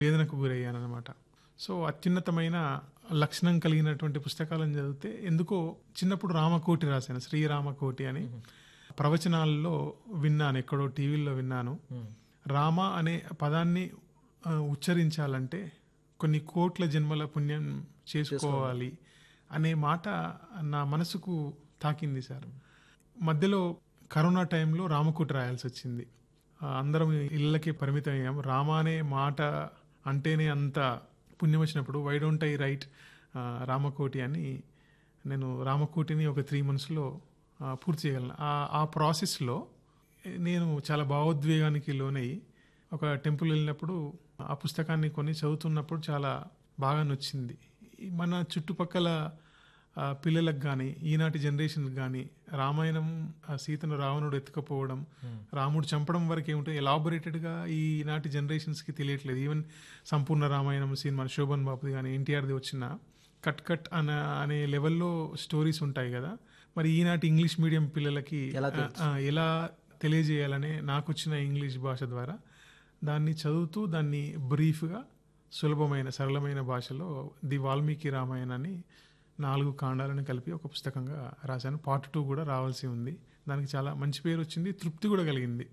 వేదనకు గురయ్యాననమాట. సో, అత్యున్నతమైన లక్షణం కలిగినటువంటి పుస్తకాలను చదివితే ఎందుకో చిన్నప్పుడు రామకోటి రాశాను. శ్రీరామకోటి అని ప్రవచనాల్లో విన్నాను. ఎక్కడో టీవీలో విన్నాను. రామ అనే పదాన్ని ఉచ్చరించాలంటే కొన్ని కోట్ల జన్మల పుణ్యం చేసుకోవాలి అనే మాట నా మనసుకు తాకింది సార్. మధ్యలో కరోనా టైంలో రామకోటి రాయాల్సి వచ్చింది. అందరం ఇళ్ళకి పరిమితం అయ్యాం. రామ అనే మాట అంటేనే అంత పుణ్యం వచ్చినప్పుడు why don't I right Ramakoti అని నేను రామకోటిని ఒక 3 monthsలో పూర్తి చేయగలను. ఆ ప్రాసెస్లో నేను చాలా భావోద్వేగానికి లోనై ఒక టెంపుల్ వెళ్ళినప్పుడు ఆ పుస్తకాన్ని కొని చదువుతున్నప్పుడు చాలా బాగా నచ్చింది. మన చుట్టుపక్కల పిల్లలకు కానీ ఈనాటి జనరేషన్కి కానీ రామాయణం సీతను రావణుడు ఎత్తుకపోవడం, రాముడు చంపడం వరకు ఏమిటో ఎలాబొరేటెడ్గా ఈనాటి జనరేషన్స్కి తెలియట్లేదు. ఈవెన్ సంపూర్ణ రామాయణం సినిమా శోభన్ బాబుది కానీ ఎన్టీఆర్ది వచ్చిన కట్ అనే లెవెల్లో స్టోరీస్ ఉంటాయి కదా. మరి ఈనాటి ఇంగ్లీష్ మీడియం పిల్లలకి ఎలా తెలియజేయాలనే నాకు వచ్చిన ఇంగ్లీష్ భాష ద్వారా దాన్ని చదువుతూ దాన్ని బ్రీఫ్గా సులభమైన సరళమైన భాషలో ది వాల్మీకి రామాయణాన్ని 4 కాండాలను కలిపి ఒక పుస్తకంగా రాశాను. పార్ట్ 2 కూడా రావాల్సి ఉంది. దానికి చాలా మంచి పేరు వచ్చింది, తృప్తి కూడా కలిగింది.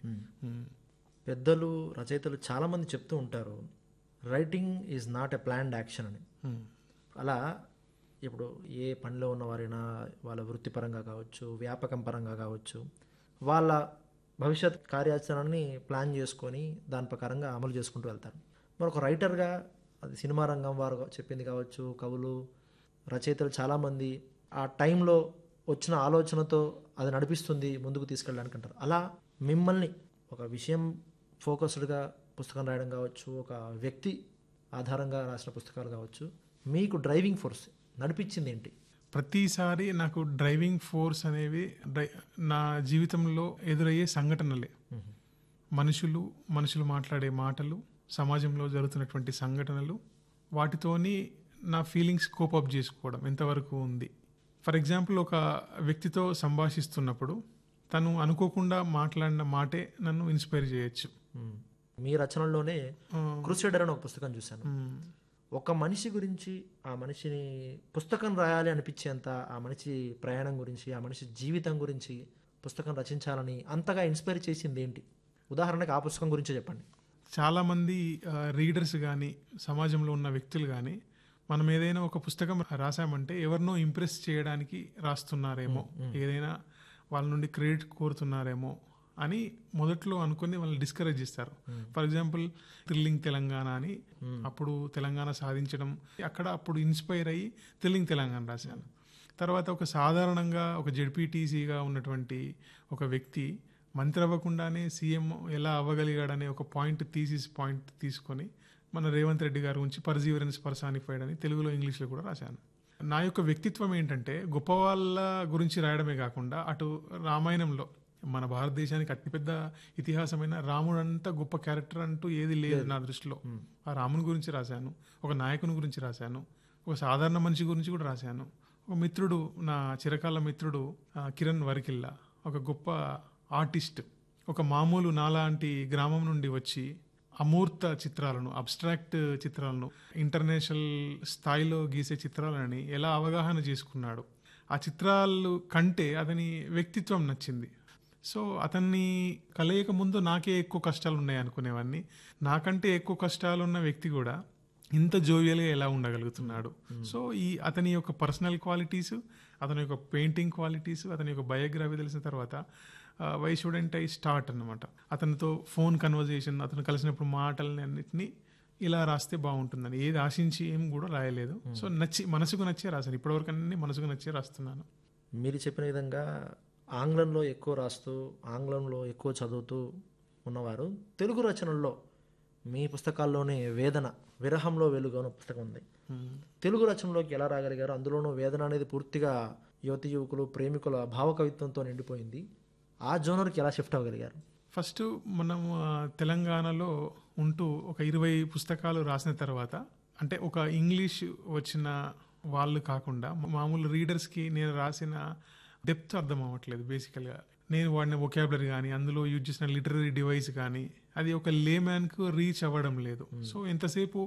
పెద్దలు రచయితలు చాలామంది చెప్తూ ఉంటారు, writing is not a planned action అని. అలా ఇప్పుడు ఏ పనిలో ఉన్నవారైనా వాళ్ళ వృత్తిపరంగా కావచ్చు, వ్యాపకం పరంగా కావచ్చు, వాళ్ళ భవిష్యత్ కార్యాచరణని ప్లాన్ చేసుకొని దాని ప్రకారంగా అమలు చేసుకుంటూ వెళ్తారు. మరి ఒక రైటర్గా అది సినిమా రంగం వారు చెప్పింది కావచ్చు, కవులు రచయితలు చాలామంది ఆ టైంలో వచ్చిన ఆలోచనతో అది నడిపిస్తుంది ముందుకు తీసుకెళ్ళడానికి అంటారు. అలా మిమ్మల్ని ఒక విషయం ఫోకస్డ్గా పుస్తకం రాయడం కావచ్చు, ఒక వ్యక్తి ఆధారంగా రాసిన పుస్తకాలు కావచ్చు, మీకు డ్రైవింగ్ ఫోర్స్ నడిపించింది ఏంటి? ప్రతిసారి నాకు డ్రైవింగ్ ఫోర్స్ అనేవి నా జీవితంలో ఎదురయ్యే సంఘటనలే. మనుషులు మాట్లాడే మాటలు, సమాజంలో జరుగుతున్నటువంటి సంఘటనలు, వాటితోని నా ఫీలింగ్స్ కోపప్ చేసుకోవడం ఎంతవరకు ఉంది. ఫర్ ఎగ్జాంపుల్, ఒక వ్యక్తితో సంభాషిస్తున్నప్పుడు తను అనుకోకుండా మాట్లాడిన మాటే నన్ను ఇన్స్పైర్ చేయొచ్చు. మీ రచనల్లోనే క్రూసేడర్ అని ఒక పుస్తకం చూశాను. ఒక మనిషి గురించి, ఆ మనిషిని పుస్తకం రాయాలి అనిపించేంత ఆ మనిషి ప్రయాణం గురించి, ఆ మనిషి జీవితం గురించి పుస్తకం రచించాలని అంతగా ఇన్స్పైర్ చేసింది ఏంటి? ఉదాహరణకి ఆ పుస్తకం గురించే చెప్పండి. చాలామంది రీడర్స్ కానీ సమాజంలో ఉన్న వ్యక్తులు కానీ మనం ఏదైనా ఒక పుస్తకం రాసామంటే ఎవరినో ఇంప్రెస్ చేయడానికి రాస్తున్నారేమో, ఏదైనా వాళ్ళ నుండి క్రెడిట్ కోరుతున్నారేమో అని మొదట్లో అనుకుని వాళ్ళని డిస్కరేజ్ చేస్తారు. ఫర్ ఎగ్జాంపుల్ థ్రిల్లింగ్ తెలంగాణ అని, అప్పుడు తెలంగాణ సాధించడం, అప్పుడు ఇన్స్పైర్ అయ్యి థ్రిల్లింగ్ తెలంగాణ రాశాను. తర్వాత ఒక సాధారణంగా ఒక జెడ్పీటీసీగా ఉన్నటువంటి ఒక వ్యక్తి మంత్రి అవ్వకుండానే సీఎం ఎలా అవ్వగలిగాడనే ఒక పాయింట్ తీసుకొని మన రేవంత్ రెడ్డి గారి గురించి పర్జీవరెన్స్ పర్సానిఫైడ్ అని తెలుగులో ఇంగ్లీష్లో కూడా రాశాను. నా యొక్క వ్యక్తిత్వం ఏంటంటే గొప్ప వాళ్ళ గురించి రాయడమే కాకుండా అటు రామాయణంలో మన భారతదేశానికి అతిపెద్ద ఇతిహాసమైన రాముడు అంత గొప్ప క్యారెక్టర్ అంటూ ఏది లేదు నా దృష్టిలో. ఆ రాముని గురించి రాశాను, ఒక నాయకుని గురించి రాశాను, ఒక సాధారణ మనిషి గురించి కూడా రాశాను. ఒక మిత్రుడు, నా చిరకాల మిత్రుడు కిరణ్ వరకిల్లా, ఒక గొప్ప ఆర్టిస్ట్, ఒక మామూలు నాలాంటి గ్రామం నుండి వచ్చి అమూర్త చిత్రాలను, అబ్స్ట్రాక్ట్ చిత్రాలను, ఇంటర్నేషనల్ స్థాయిలో గీసే చిత్రాలని ఎలా అవగాహన చేసుకున్నాడు. ఆ చిత్రాలు కంటే అతని వ్యక్తిత్వం నచ్చింది. సో అతన్ని కలయిక ముందు నాకే ఎక్కువ కష్టాలు ఉన్నాయి అనుకునేవాడిని. నాకంటే ఎక్కువ కష్టాలు ఉన్న వ్యక్తి కూడా ఇంత జోవియల్గా ఎలా ఉండగలుగుతున్నాడు. సో అతని యొక్క పర్సనల్ క్వాలిటీస్, అతని యొక్క పెయింటింగ్ క్వాలిటీస్, అతని యొక్క బయోగ్రఫీ తెలిసిన తర్వాత వై షుడెంట్ ఐ స్టార్ట్ అన్నమాట. అతనితో ఫోన్ కన్వర్జేషన్, అతను కలిసినప్పుడు మాటలని అన్నిటినీ ఇలా రాస్తే బాగుంటుందని ఏది ఆశించి ఏం కూడా రాయలేదు. సో మనసుకు నచ్చే రాశాను. ఇప్పటివరకు అన్ని మనసుకు నచ్చే రాస్తున్నాను. మీరు చెప్పిన విధంగా ఆంగ్లంలో ఎక్కువ రాస్తూ, ఆంగ్లంలో ఎక్కువ చదువుతూ ఉన్నవారు తెలుగు రచనల్లో మీ పుస్తకాల్లోనే వేదన, విరహంలో వెలుగు అనే పుస్తకం ఉంది. తెలుగు రచనలోకి ఎలా రాగలిగారు? అందులోనూ వేదన అనేది పూర్తిగా యువతి యువకులు, ప్రేమికుల భావకవిత్వంతో నిండిపోయింది. ఆ జోనర్కి ఎలా షిఫ్ట్ అవ్వగలిగారు? ఫస్ట్ మనం తెలంగాణలో ఉంటూ ఒక 20 పుస్తకాలు రాసిన తర్వాత, అంటే ఒక ఇంగ్లీష్ వచ్చిన వాళ్ళు కాకుండా మామూలు రీడర్స్కి నేను రాసిన డెప్త్ అర్థం అవ్వట్లేదు. బేసికల్గా నేను వాడిన వొకాబులరీ కానీ, అందులో యూజ్ చేసిన లిటరరీ డివైస్ కానీ అది ఒక లేమ్యాన్కు రీచ్ అవ్వడం లేదు. సో ఎంతసేపు